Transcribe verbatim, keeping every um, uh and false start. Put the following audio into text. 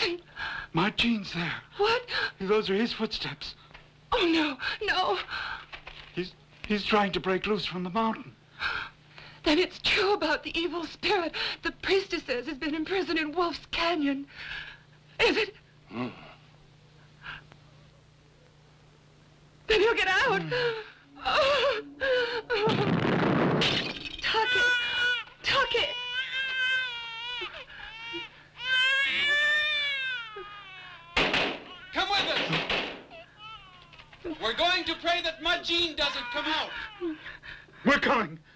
Listen. Mud Gene's there. What? Those are his footsteps. Oh, no, no. He's, he's trying to break loose from the mountain. Then it's true about the evil spirit the priestess says has been imprisoned in Wolf's Canyon. Is it? Mm. Then he'll get out. Mm. Oh. Tuck it. Tuck it. Come with us. We're going to pray that Mud Gene doesn't come out. We're coming.